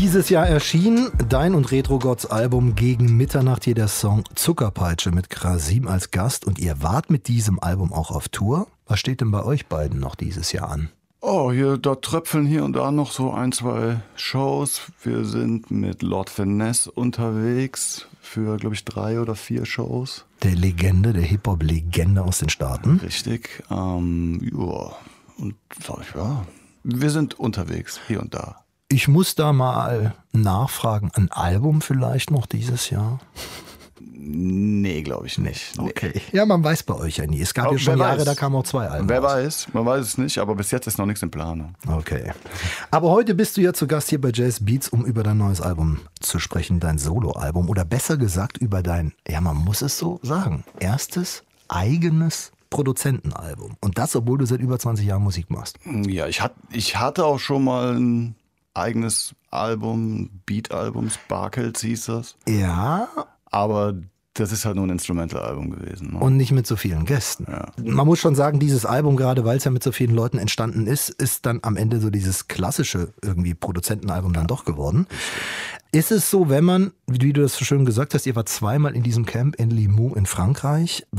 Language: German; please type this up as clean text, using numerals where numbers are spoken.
Dieses Jahr erschien dein und Retro Gods Album Gegen Mitternacht, hier der Song Zuckerpeitsche mit Krasim als Gast. Und ihr wart mit diesem Album auch auf Tour. Was steht denn bei euch beiden noch dieses Jahr an? Oh, da tröpfeln hier und da noch so 1, 2 Shows. Wir sind mit Lord Finesse unterwegs für, glaube ich, 3 oder 4 Shows. Der Hip-Hop-Legende aus den Staaten. Richtig. Ja. Und ja, wir sind unterwegs, hier und da. Ich muss da mal nachfragen, ein Album vielleicht noch dieses Jahr? Nee, glaube ich nicht. Nee. Okay. Ja, man weiß bei euch ja nie. Es gab ja schon Jahre, da kamen auch 2 Alben Wer raus. weiß, man weiß es nicht, aber bis jetzt ist noch nichts in Planung. Okay. Aber heute bist du ja zu Gast hier bei Jazz Beats, um über dein neues Album zu sprechen, dein Soloalbum. Oder besser gesagt über dein, ja man muss es so sagen, erstes eigenes Produzentenalbum. Und das, obwohl du seit über 20 Jahren Musik machst. Ja, ich hatte auch schon mal ein eigenes Album, ein Beat-Album, Sparkles hieß das. Ja. Aber das ist halt nur ein Instrumental-Album gewesen. Ne? Und nicht mit so vielen Gästen. Ja. Man muss schon sagen, dieses Album, gerade weil es ja mit so vielen Leuten entstanden ist dann am Ende so dieses klassische irgendwie Produzentenalbum dann doch geworden. Ist es so, wenn man, wie du das so schön gesagt hast, ihr wart zweimal in diesem Camp in Limoux in Frankreich,